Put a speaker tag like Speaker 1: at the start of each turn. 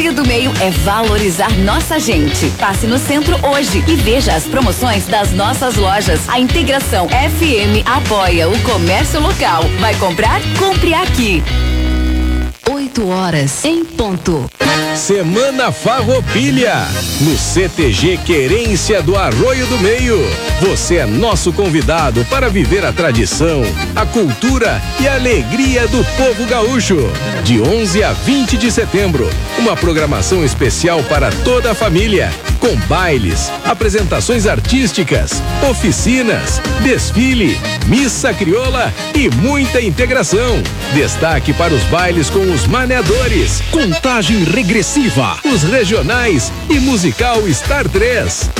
Speaker 1: Arroio do Meio é valorizar nossa gente. Passe no centro hoje e veja as promoções das nossas lojas. A Integração FM apoia o comércio local. Vai comprar? Compre aqui.
Speaker 2: 8h em ponto.
Speaker 3: Semana Farroupilha, no CTG Querência do Arroio do Meio. Você é nosso convidado para viver a tradição, a cultura e a alegria do povo gaúcho. De 11 a 20 de setembro, uma programação especial para toda a família, com bailes, apresentações artísticas, oficinas, desfile, missa crioula e muita integração. Destaque para os bailes com os maneadores, contagem regressiva, os regionais e musical Star 3.